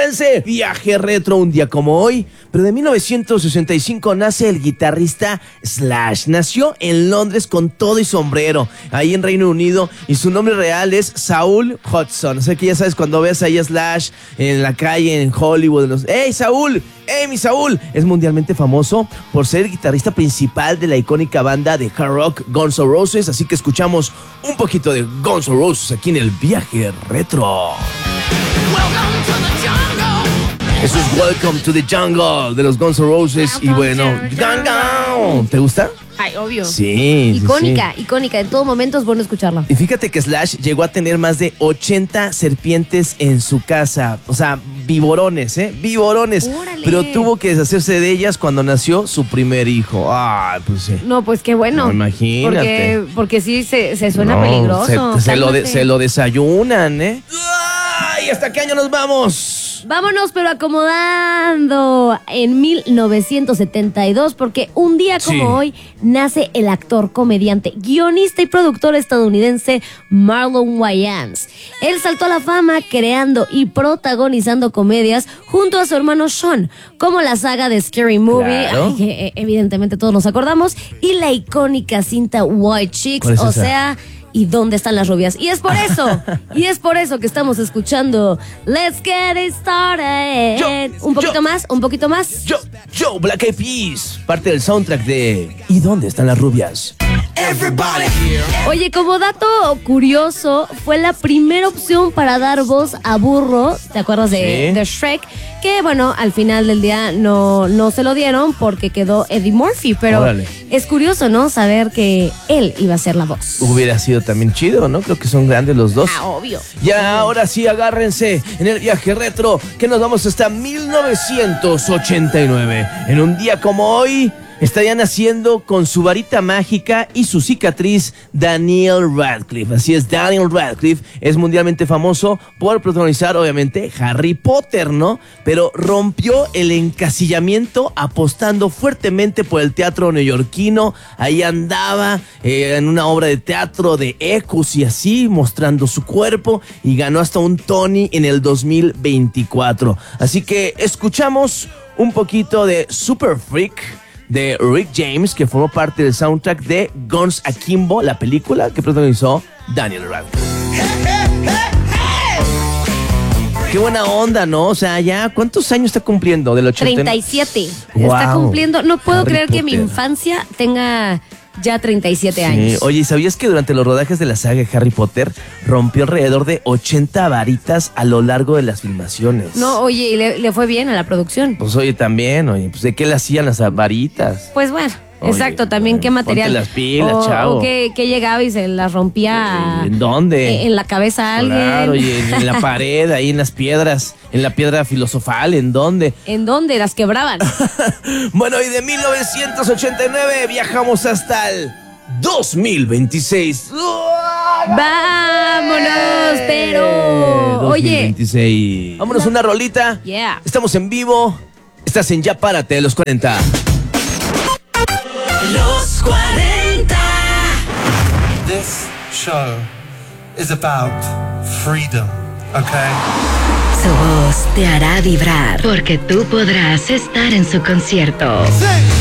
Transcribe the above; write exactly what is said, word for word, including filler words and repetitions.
avance. Viaje retro un día como hoy, pero de mil novecientos sesenta y cinco nace el guitarrista Slash. Nació en Londres con todo y sombrero, ahí en Reino Unido, y su nombre real es Saul Hudson. O sea que ya sabes, cuando ves ahí a Slash en la calle, en Hollywood, los, ¡Hey, Saúl! ¡Hey, mi Saúl! Es mundialmente famoso por ser el guitarrista principal de la icónica banda de hard rock Guns N' Roses, así que escuchamos un poquito de Guns N' Roses aquí en el Viaje Retro. Eso es Welcome to the Jungle de los Guns N' Roses. Y bueno, ¿te gusta? Ay, obvio. Sí. Icónica, sí. icónica. En todo momento es bueno escucharla. Y fíjate que Slash llegó a tener más de ochenta serpientes en su casa. O sea, viborones, ¿eh? Viborones. ¡Órale! Pero tuvo que deshacerse de ellas cuando nació su primer hijo. Ay, pues sí. No, pues qué bueno. No, imagínate. Porque, porque sí se, se suena No, peligroso. Se, se, lo de, Cálmate. se lo desayunan, ¿eh? ¡Ay! ¿Hasta qué año nos vamos? Vámonos, pero acomodando en mil novecientos setenta y dos, porque un día como Sí. hoy nace el actor, comediante, guionista y productor estadounidense Marlon Wayans. Él saltó a la fama creando y protagonizando comedias junto a su hermano Sean, como la saga de Scary Movie, Claro. ay, que evidentemente todos nos acordamos, y la icónica cinta White Chicks, ¿Cuál es o esa? sea... ¿Y dónde están las rubias? Y es por eso, y es por eso que estamos escuchando Let's Get It Started. Yo, un poquito yo. más, un poquito más. Yo, yo, Black Eyed Peas, parte del soundtrack de ¿Y dónde están las rubias? Oye, como dato curioso, fue la primera opción para dar voz a Burro, ¿te acuerdas de, Sí. de Shrek? Que bueno, al final del día no, no se lo dieron porque quedó Eddie Murphy, pero Órale. es curioso, ¿no? Saber que él iba a ser la voz. Hubiera sido también chido, ¿no? Creo que son grandes los dos. Ah, obvio. Ya, ahora sí, agárrense en el Viaje Retro, que nos vamos hasta mil novecientos ochenta y nueve. En un día como hoy, estaría naciendo con su varita mágica y su cicatriz Daniel Radcliffe. Así es, Daniel Radcliffe es mundialmente famoso por protagonizar, obviamente, Harry Potter, ¿no? Pero rompió el encasillamiento apostando fuertemente por el teatro neoyorquino. Ahí andaba eh, en una obra de teatro de ecos y así, mostrando su cuerpo, y ganó hasta un Tony en el dos mil veinticuatro. Así que escuchamos un poquito de Super Freak de Rick James, que formó parte del soundtrack de Guns Akimbo, la película que protagonizó Daniel Radcliffe. Qué buena onda, ¿no? O sea, ya, ¿cuántos años está cumpliendo? Del ochenta. treinta y siete. Wow. Está cumpliendo. No puedo Harry creer que mi Potter. infancia tenga ya treinta y siete Sí. años. Oye, ¿sabías que durante los rodajes de la saga de Harry Potter rompió alrededor de ochenta varitas a lo largo de las filmaciones? No, oye, y le, le fue bien a la producción. Pues oye, también, oye, pues ¿de qué le hacían las varitas? Pues bueno, Oye, exacto, también bueno, qué material. ponte las pilas, o, chavo. O que, que llegaba y se las rompía. ¿En dónde? En la cabeza a alguien. Claro, oye, en la pared, ahí en las piedras, en la piedra filosofal, ¿en dónde? ¿En dónde? Las quebraban. Bueno, y de mil novecientos ochenta y nueve viajamos hasta el dos mil veintiséis. Vámonos, pero. Oye. dos mil veintiséis. Vámonos una rolita. Yeah. Estamos en vivo. Estás en Ya Párate de los cuarenta. Los cuarenta. This show is about freedom, okay? Su voz te hará vibrar porque tú podrás estar en su concierto.